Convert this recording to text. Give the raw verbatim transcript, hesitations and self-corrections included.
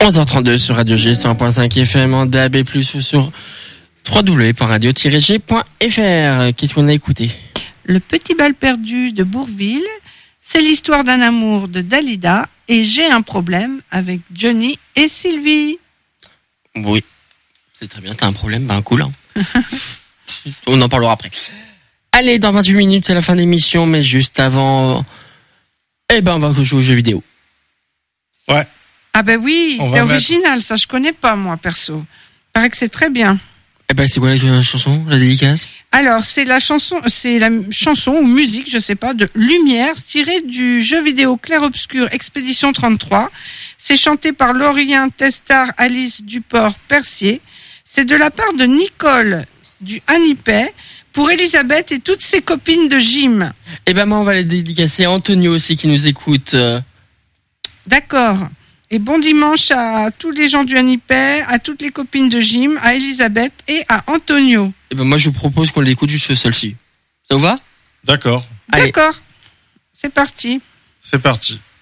onze heures trente-deux sur Radio G, cent un point cinq F M en D A B plus, ou sur w w w point radio tiret g point f r. Qu'est-ce qu'on a écouté? Le petit bal perdu de Bourvil, c'est l'histoire d'un amour de Dalida et j'ai un problème avec Johnny et Sylvie. Oui, c'est très bien, t'as un problème, ben cool. Hein. On en parlera après. Allez, dans vingt-huit minutes, c'est la fin d'émission, mais juste avant, eh ben on va jouer aux jeux vidéo. Ouais. Ah ben oui, On c'est va original, ça je connais pas moi perso. Paraît que c'est très bien. Eh ben c'est quoi la chanson, la dédicace? Alors c'est la chanson, c'est la chanson ou musique, je sais pas, de Lumière tirée du jeu vidéo Clair-Obscur Expédition trente-trois. C'est chanté par Laurien Testard, Alice Duport-Percier. C'est de la part de Nicole du Hanipay pour Elisabeth et toutes ses copines de gym. Eh ben moi on va les dédicacer à Antonio aussi qui nous écoute. D'accord. Et bon dimanche à tous les gens du Hanipay, à toutes les copines de gym, à Elisabeth et à Antonio. Eh ben moi je vous propose qu'on l'écoute juste celle-ci. Ça vous va? D'accord. Allez. D'accord. C'est parti. C'est parti.